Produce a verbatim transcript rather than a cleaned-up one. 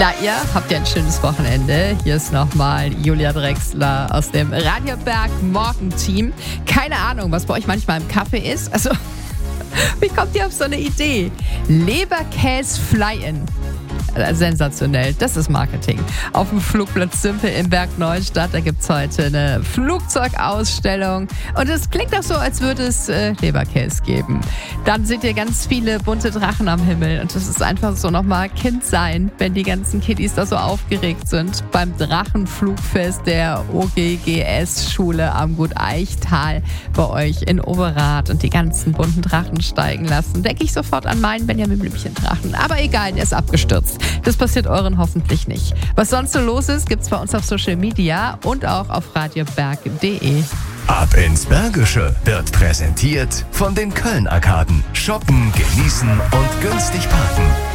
Da ihr habt ihr ein schönes Wochenende. Hier ist nochmal Julia Drechsler aus dem Radio Berg Morgenteam. Keine Ahnung, was bei euch manchmal im Kaffee ist. Also, wie kommt ihr auf so eine Idee? Leberkäse Fly-In. Sensationell, das ist Marketing. Auf dem Flugplatz Simpel in Berg Neustadt, da gibt es heute eine Flugzeugausstellung und es klingt auch so, als würde es äh, Leberkäse geben. Dann seht ihr ganz viele bunte Drachen am Himmel und das ist einfach so nochmal Kind sein, wenn die ganzen Kiddies da so aufgeregt sind beim Drachenflugfest der O G G S-Schule am Gut Eichtal bei euch in Overath und die ganzen bunten Drachen steigen lassen. Denke ich sofort an meinen Benjamin Blümchen-Drachen. Aber egal, der ist abgestürzt. Das passiert euren hoffentlich nicht. Was sonst so los ist, gibt's bei uns auf Social Media und auch auf radioberg punkt de. Ab ins Bergische wird präsentiert von den Köln-Arkaden. Shoppen, genießen und günstig parken.